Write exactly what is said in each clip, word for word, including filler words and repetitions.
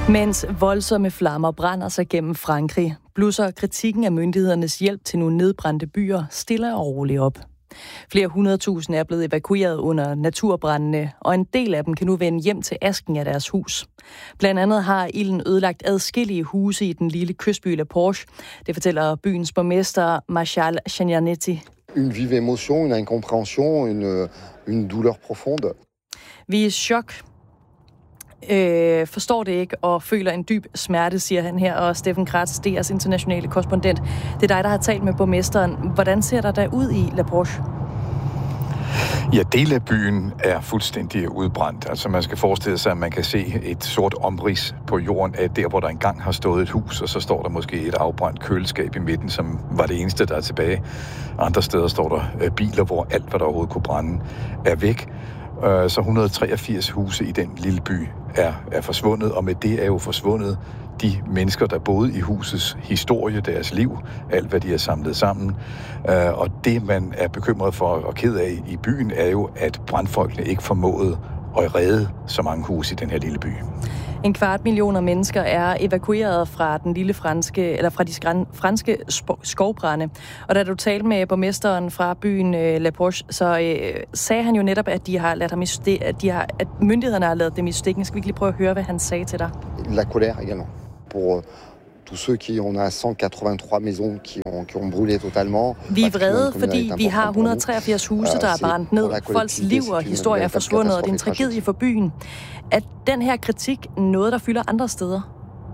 Mens voldsomme flammer brænder sig gennem Frankrig, blusser kritikken af myndighedernes hjælp til nogle nedbrændte byer stille og roligt op. Flere hundredtusind er blevet evakueret under naturbrændene, og en del af dem kan nu vende hjem til asken af deres hus. Blandt andet har ilden ødelagt adskillige huse i den lille kystby La Porche. Det fortæller byens borgmester Marshal Chagnanetti. Une vive émotion, une incompréhension, une, une douleur profonde. Vi er i chok. Øh, forstår det ikke og føler en dyb smerte, siger han her. Og Steffen Kratz, D R's internationale korrespondent. Det er dig, der har talt med borgmesteren. Hvordan ser der da ud i La Porche? Ja, dele af byen er fuldstændig udbrændt. Altså man skal forestille sig, at man kan se et sort omrids på jorden af der, hvor der engang har stået et hus, og så står der måske et afbrændt køleskab i midten, som var det eneste, der er tilbage. Andre steder står der biler, hvor alt, hvad der overhovedet kunne brænde, er væk. Så et hundrede og treogfirs huse i den lille by er, er forsvundet, og med det er jo forsvundet de mennesker, der boede i husets historie, deres liv, alt hvad de har samlet sammen. Og det, man er bekymret for og ked af i byen, er jo, at brandfolkene ikke formåede at redde så mange huse i den her lille by. En kvart millioner mennesker er evakueret fra den lille franske, eller fra de franske skovbrande. Og da du talte med borgmesteren fra byen La Porche, så øh, sagde han jo netop, at de har ladt ham i sti- at, de har, at myndighederne har ladet dem i stikken. Skal vi ikke lige prøve at høre, hvad han sagde til dig? La colère également. Pour tous ceux qui on a cent quatre-vingt-trois maisons qui ont qui ont brûlé totalement. Vi er vrede, fordi vi har et hundrede og treogfirs huse, der er brændt ned. Folks liv og historie er forsvundet, og det er en tragedie for byen. Er den her kritik noget, der fylder andre steder?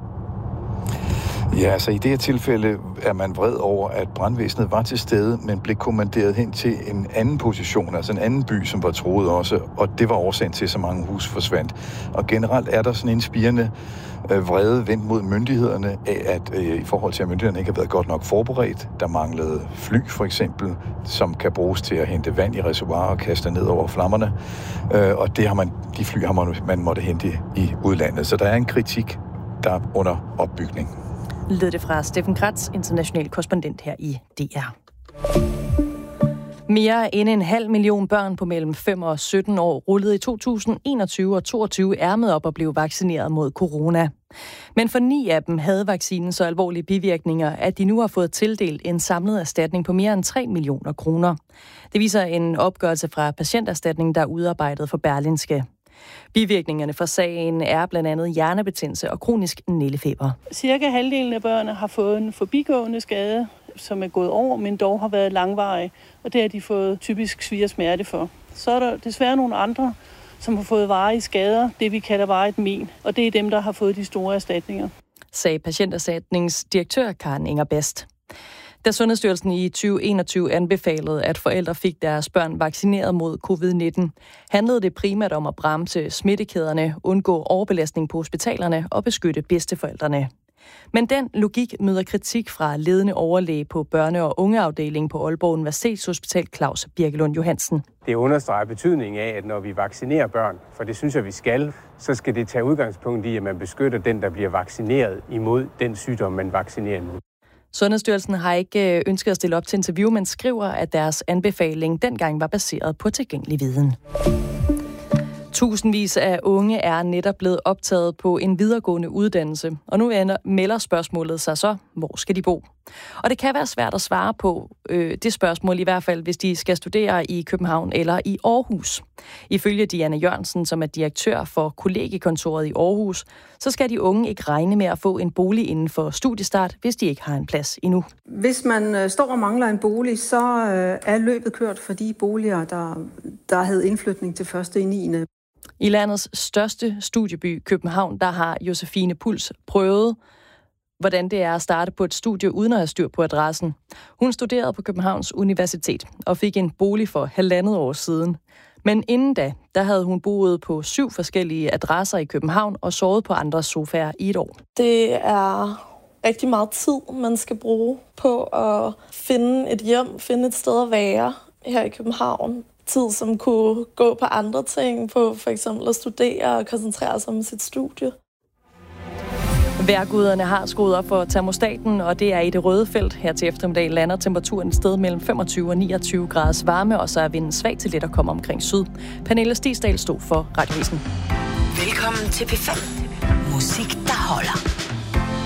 Ja, altså i det her tilfælde er man vred over, at brandvæsenet var til stede, men blev kommanderet hen til en anden position, altså en anden by, som var truet også, og det var årsagen til, at så mange hus forsvandt. Og generelt er der sådan en spirende øh, vrede vendt mod myndighederne af, at øh, i forhold til, at myndighederne ikke har været godt nok forberedt. Der manglede fly, for eksempel, som kan bruges til at hente vand i reservoirer og kaste ned over flammerne. Øh, og det har man, de fly har man, man måtte hente i udlandet. Så der er en kritik, der er under opbygning. Lød det fra Steffen Kratz, international korrespondent her i D R. Mere end en halv million børn på mellem fem og sytten år rullede i to tusind enogtyve og toogtyve ærmet op og blev vaccineret mod corona. Men for ni af dem havde vaccinen så alvorlige bivirkninger, at de nu har fået tildelt en samlet erstatning på mere end tre millioner kroner. Det viser en opgørelse fra Patienterstatningen, der er udarbejdet for Berlingske. Bivirkningerne fra sagen er blandt andet hjernebetændelse og kronisk nældefeber. Cirka halvdelen af børnene har fået en forbigående skade, som er gået over, men dog har været langvarig, og det har de fået typisk svie og smerte for. Så er der desværre nogle andre, som har fået varige skader, det vi kalder varigt men, og det er dem, der har fået de store erstatninger. Sagde Patienterstatningsdirektør Karen Inger Best. Da Sundhedsstyrelsen i tyve enogtyve anbefalede, at forældre fik deres børn vaccineret mod covid nitten, handlede det primært om at bremse smittekæderne, undgå overbelastning på hospitalerne og beskytte bedsteforældrene. Men den logik møder kritik fra ledende overlæge på børne- og ungeafdelingen på Aalborg Universitetshospital, Claus Birkelund Johansen. Det understreger betydningen af, at når vi vaccinerer børn, for det synes jeg, vi skal, så skal det tage udgangspunkt i, at man beskytter den, der bliver vaccineret imod den sygdom, man vaccinerer imod. Sundhedsstyrelsen har ikke ønsket at stille op til interview, men skriver, at deres anbefaling dengang var baseret på tilgængelig viden. Tusindvis af unge er netop blevet optaget på en videregående uddannelse, og nu melder spørgsmålet sig så, hvor skal de bo? Og det kan være svært at svare på øh, det spørgsmål, i hvert fald hvis de skal studere i København eller i Aarhus. Ifølge Diana Jørgensen, som er direktør for kollegiekontoret i Aarhus, så skal de unge ikke regne med at få en bolig inden for studiestart, hvis de ikke har en plads endnu. Hvis man står og mangler en bolig, så er løbet kørt for de boliger, der, der havde indflytning til første i niende I landets største studieby, København, der har Josefine Puls prøvet, hvordan det er at starte på et studie uden at have styr på adressen. Hun studerede på Københavns Universitet og fik en bolig for halvandet år siden. Men inden da, der havde hun boet på syv forskellige adresser i København og sovet på andres sofaer i et år. Det er rigtig meget tid, man skal bruge på at finde et hjem, finde et sted at være her i København. Tid, som kunne gå på andre ting, på for eksempel at studere og koncentrere sig om sit studie. Vejrguderne har skruet op for termostaten, og det er i det røde felt. Her til eftermiddag lander temperaturen et sted mellem femogtyve og niogtyve graders varme, og så er vinden svag til let at komme omkring syd. Pernille Stigsdal stod for Radioavisen. Velkommen til P fem. Musik